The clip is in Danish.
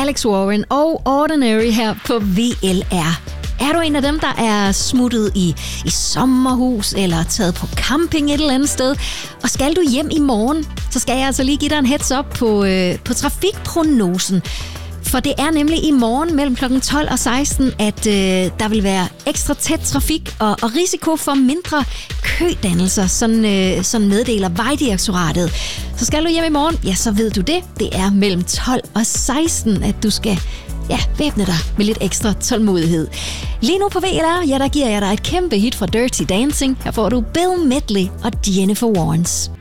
Alex Warren og Ordinary her på VLR. Er du en af dem, der er smuttet i sommerhus eller taget på camping et eller andet sted, og skal du hjem i morgen, så skal jeg altså lige give dig en heads up på trafikprognosen. For det er nemlig i morgen mellem kl. 12 og 16, at der vil være ekstra tæt trafik og risiko for mindre kødannelser, sådan meddeler Vejdirektoratet. Så skal du hjem i morgen, ja, så ved du det. Det er mellem 12 og 16, at du skal væbne dig med lidt ekstra tålmodighed. Lige nu på VLR, der giver jeg dig et kæmpe hit fra Dirty Dancing. Her får du Bill Medley og Jennifer Warnes.